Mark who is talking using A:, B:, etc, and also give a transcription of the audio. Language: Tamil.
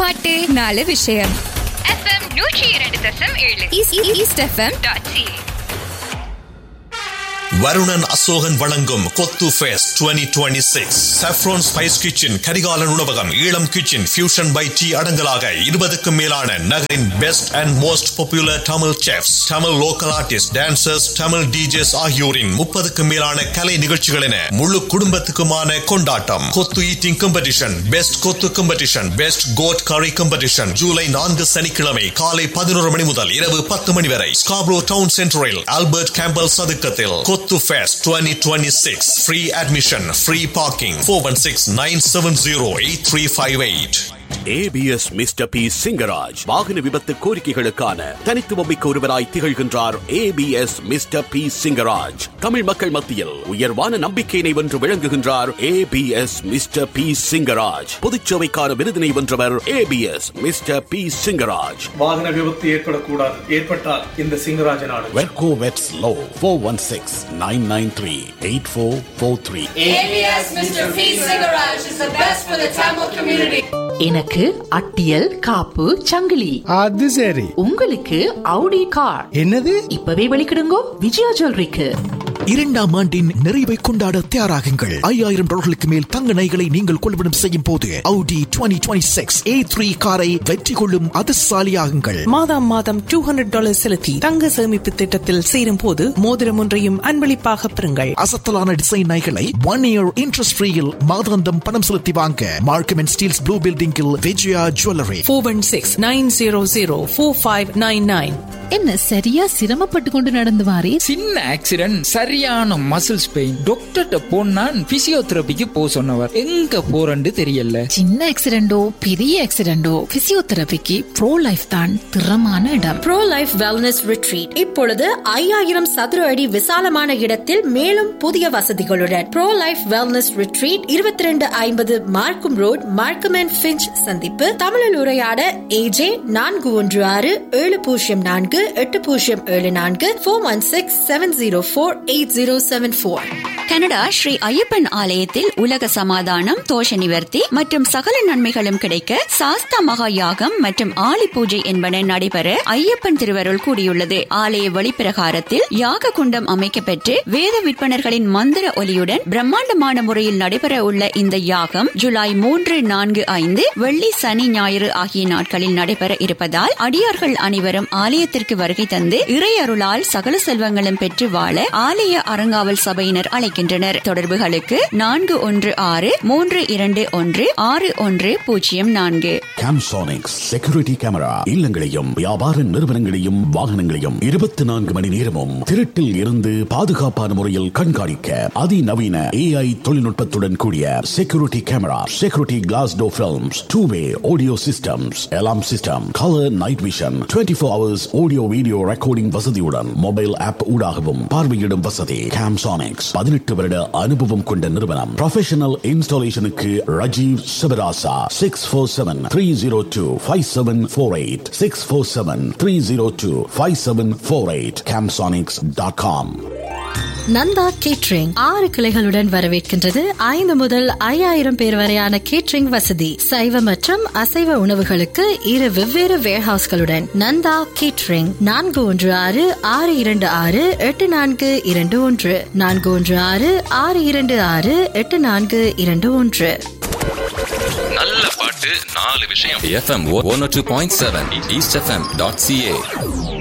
A: பாட்டு 4 விஷயம்.
B: FM 102.7
A: east FM.ca.
C: Varunan Asokan வழங்கும் கொத்து fest 2026 Saffron Spice Kitchen, Karikalan உணவகம், Eelam kitchen, fusion by tea அடங்கலாக 20க்கும் மேலான நகரின் best and most popular Tamil chefs, Tamil local artist, dancers, Tamil DJs ஆகியோரின் 30க்கும் மேலான கலை நிகழ்ச்சிகள் என முழு குடும்பத்துக்குமான கொண்டாட்டம். கொத்து ஈட்டிங் காம்படிஷன், பெஸ்ட் கொத்து காம்படிஷன், பெஸ்ட் கோட் கரி காம்படிஷன் ஜூலை 4 சனிக்கிழமை காலை 11 மணி முதல் இரவு 10 மணி வரை ஸ்காப்ரோ டவுன் சென்டரில் ஆல்பர்ட் கேம்பல் சதுக்கத்தில். Kothu Fest 2026. Free admission, free parking. 416-970-8358.
D: ABS Mr. P. Singaraj வாகன விபத்து கோரிக்கைகளுக்கான தனித்துவமிக்க ஒருவராய் திகழ்கின்றார். ABS Mr. P. Singaraj Tamil மக்கள் மத்தியில் உயர்வான நம்பிக்கையினை வென்று விளங்குகின்றார். ABS Mr. P. சிங்கராஜ் பொதுச்சேவைக்கான விருதினை வென்றவர். ABS Mr. P. சிங்கராஜ்.
E: வாகன விபத்து ஏற்படக்கூடாது, ஏற்பட்டால் இந்த சிங்கராஜ நாடு.
D: வெர்கோ வெட்ஸ் low 416-993-8443.
F: ABS Mr. P. Singaraj is the best for the Tamil community.
G: எனக்கு அட்டியல் காப்பு சங்கிலி.
H: அது சரி.
G: உங்களுக்கு அவுடி கார்.
H: என்னது?
G: இப்பவே வெளிக்கிடுங்கோ விஜயா ஜுவல்லரிக்கு.
I: 2ஆம் ஆண்டின் நிறைவை கொண்டாட தயாராகுங்கள். $5000 மேல் தங்க நகைகளை நீங்கள் கொள்வனம் செய்யும் போது Audi 2026 A3 காரை வெற்றி கொள்ளும் அதிர்ஷ்டசாலியாகுங்கள்.
J: மாதம் $200 செலுத்தி தங்க சேமிப்பு திட்டத்தில் சேரும் போது மோதிரம் ஒன்றையும் அன்பளிப்பாக பெறுங்கள்.
I: அசத்தலான டிசைன் நகைகளை 1 year interest ஃப்ரீயில் மாதாந்தம் பணம் செலுத்தி வாங்க மார்க்கம் அண்ட் ஸ்டீல்ஸ் ப்ளூ பில்டிங்கில் விஜயா ஜுவல்லரி.
J: 416-900-4599.
K: என்ன சரியா சிரமப்பட்டு கொண்டு நடந்து வாரே?
L: சின்ன ஆக்சிடென்ட், சரியான மசில்ஸ் பெயின். டாக்டர்கிட்ட போனா பிசியோதெரபிக்கு போ சொன்னவர். எங்க போறன்னு தெரியல.
K: சின்ன ஆக்சிடென்டோ பெரிய ஆக்சிடென்டோ பிசியோதெரபிக்கு ப்ரோ லைஃப் தான் திறமான இடம்.
M: ப்ரோ லைஃப் வெல்னஸ் ரிட்ரீட் இப்பொழுது 5000 சதுர அடி விசாலமான இடத்தில் மேலும் புதிய வசதிகளுடன். ப்ரோ லைஃப் வெல்னஸ் ரிட்ரீட் 2250 மார்க்கம் ரோட், மார்க்கம் அண்ட் ஃபிஞ்ச் சந்திப்பு. தமிழில் உரையாட AJ 416-704-8074 416-704-8074.
N: கனடா ஸ்ரீ ஐயப்பன் ஆலயத்தில் உலக சமாதானம், தோஷ நிவர்த்தி மற்றும் சகல நன்மைகளும் கிடைக்க சாஸ்தா மகா யாகம் மற்றும் ஆலி பூஜை என்பன நடைபெற ஐயப்பன் திருவருள் கூடியுள்ளது. ஆலய வழிப்பிரகாரத்தில் யாக குண்டம் அமைக்கப்பெற்று வேத விற்பனர்களின் மந்திர ஒலியுடன் பிரம்மாண்டமான முறையில் நடைபெற உள்ள இந்த யாகம் ஜூலை 3, 4, 5 வெள்ளி, சனி, ஞாயிறு ஆகிய நாட்களில் நடைபெற இருப்பதால் அடியார்கள் அனைவரும் ஆலயத்திற்கு வருகை தந்து இறை அருளால் சகல செல்வங்களும் பெற்று வாழ ஆலய அறங்காவல் சபையினர் அழைக்கின்றனர். தொடர்புகளுக்கு 416-321-6104.
D: Camsonics செக்யூரிட்டி கேமரா இல்லங்களையும் வியாபார நிறுவனங்களையும் வாகனங்களையும் 24 மணி நேரமும் திருட்டில் இருந்து பாதுகாப்பான முறையில் கண்காணிக்க அதிநவீன AI தொழில்நுட்பத்துடன் கூடிய security camera, security class door films, 2-way audio systems, alarm system, colour night vision, 24 hours audio video recording வசதியுடன் மொபைல் ஆப் ஊடாகவும் பார்வையிடும் வசதி. Camsonics 18 வருட அனுபவம் கொண்ட நிறுவனம். Professional இன்ஸ்டாலேஷனுக்கு Rajeev Sivarasa 647-302-5748 647-302-5748 Camsonics.com.
M: Nanda catering 6 கிளைகளுடன் வரவேற்கின்றது. 5 முதல் 5000 பேர் வரையான கேட்டரிங் வசதி. சைவ மற்றும் அசைவ உணவுகளுக்கு 2 வெவ்வேறு வேர்ஹவுஸ்களுடன். நந்தா கேட்டரிங் 416-626-8421 416-626-8421.
O: நல்ல பாட்டு 4 விஷயம். FM 102.7 East FM.ca.